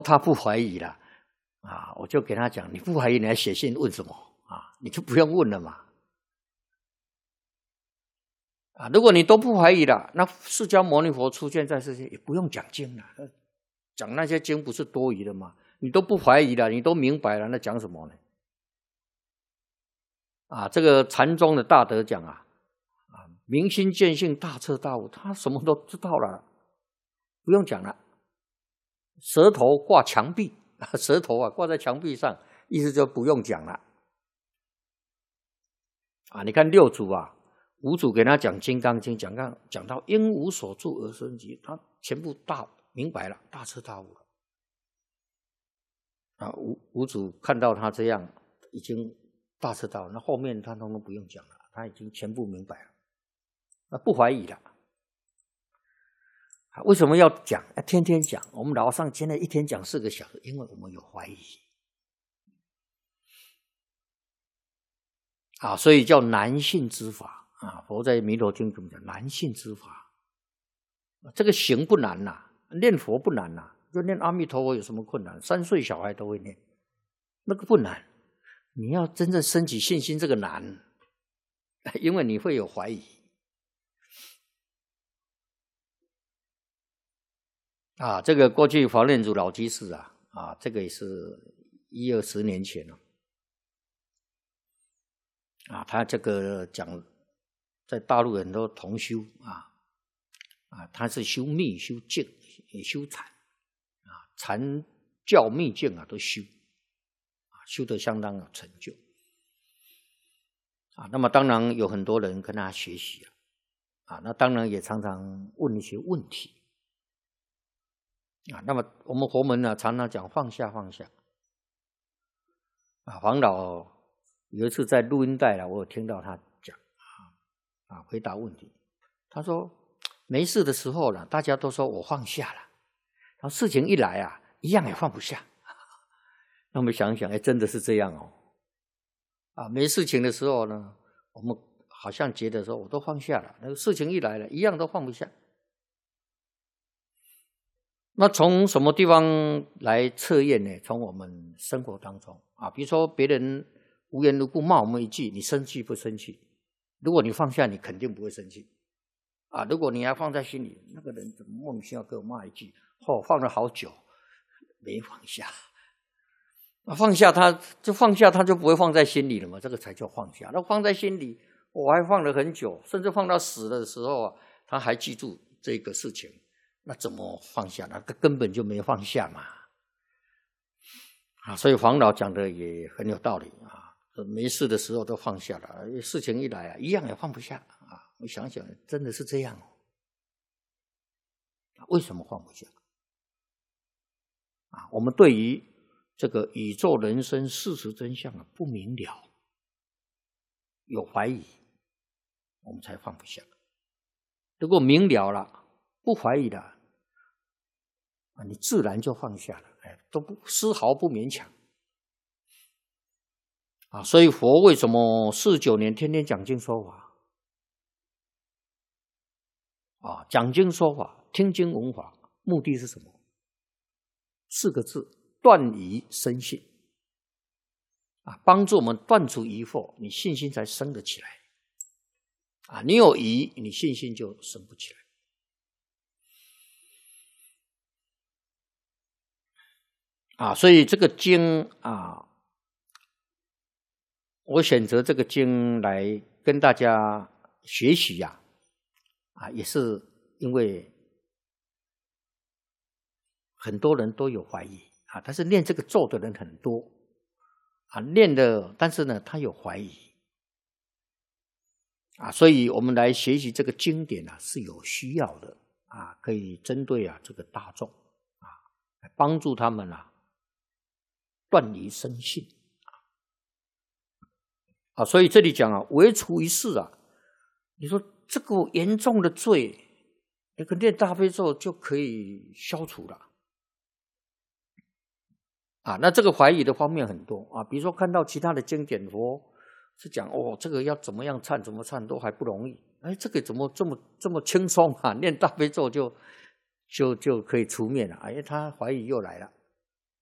他不怀疑了啊，我就给他讲，你不怀疑你还写信问什么啊？你就不用问了嘛。啊，如果你都不怀疑了，那释迦牟尼佛出现在世界也不用讲经了，讲那些经不是多余的吗？你都不怀疑了，你都明白了，那讲什么呢？啊，这个禅宗的大德讲啊，明心见性，大彻大悟，他什么都知道了，不用讲了。舌头挂墙壁，舌头啊挂在墙壁上，意思就不用讲了。啊，你看六祖啊，五祖给他讲《金刚经》，讲到因无所住而生起，他全部明白了，大彻大悟了。啊，五祖看到他这样，已经大彻大悟，那后面他通通不用讲了，他已经全部明白了，那不怀疑了。为什么要讲？天天讲。我们老上现在一天讲4个小时，因为我们有怀疑啊，所以叫难信之法啊。佛在《弥陀经》怎么讲？难信之法，这个行不难呐，念佛不难呐，就念阿弥陀佛有什么困难？3岁小孩都会念，那个不难。你要真正升起信心，这个难，因为你会有怀疑。啊，这个过去华念祖老居士啊，这个也是10-20年前了。啊，他这个讲，在大陆很多同修他是修密、修净、也修禅禅教密净都修修得相当有成就那么当然有很多人跟他学习那当然也常常问一些问题。那么我们佛门常常讲放下放下。黄老有一次在录音带我有听到他讲回答问题。他说没事的时候大家都说我放下了，然后事情一来一样也放不下。那我们想一想，真的是这样没事情的时候呢，我们好像觉得说我都放下了，那个事情一来了，一样都放不下。那从什么地方来测验呢？从我们生活当中比如说别人无缘无故骂我们一句，你生气不生气？如果你放下，你肯定不会生气如果你还放在心里，那个人怎么莫名其妙给我骂一句，放了好久没放下。放下他就不会放在心里了嘛，这个才叫放下。那放在心里，我还放了很久，甚至放到死的时候他还记住这个事情，那怎么放下呢？根本就没放下嘛。所以黄老讲的也很有道理没事的时候都放下了，事情一来一样也放不下我想想真的是这样为什么放不下我们对于这个宇宙人生事实真相不明了，有怀疑，我们才放不下。如果明了了，不怀疑了你自然就放下了，都丝毫不勉强所以佛为什么49年天天讲经说法讲经说法，听经闻法，目的是什么？4个字：断疑生信帮助我们断除疑惑，你信心才生得起来你有疑，你信心就生不起来所以这个经我选择这个经来跟大家学习也是因为很多人都有怀疑但是念这个咒的人很多念的，但是呢他有怀疑所以我们来学习这个经典是有需要的可以针对这个大众帮助他们断疑生信所以这里讲唯除一事你说这个严重的罪，那个念大悲咒就可以消除了那这个怀疑的方面很多比如说看到其他的经典佛是讲这个要怎么样忏怎么忏都还不容易，这个怎么这么轻松念大悲咒就可以除灭了他怀疑又来了